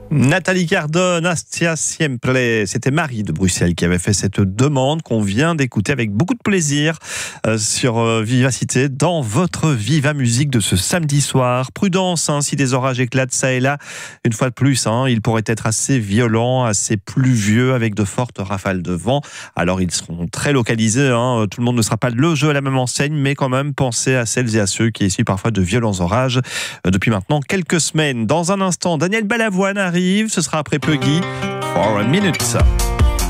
Nathalie Cardone, Astia Siempre. C'était Marie de Bruxelles qui avait fait cette demande qu'on vient d'écouter avec beaucoup de plaisir sur Vivacité dans votre Viva Musique de ce samedi soir. Prudence, si des orages éclatent ça et là, une fois de plus, ils pourraient être assez violents, assez pluvieux avec de fortes rafales de vent. Alors ils seront très localisés, tout le monde ne sera pas le jeu à la même enseigne, mais quand même pensez à celles et à ceux qui essuient parfois de violents orages depuis maintenant quelques semaines. Dans un instant, Daniel Balavoine arrive, ce sera après Puggy, For a Minute.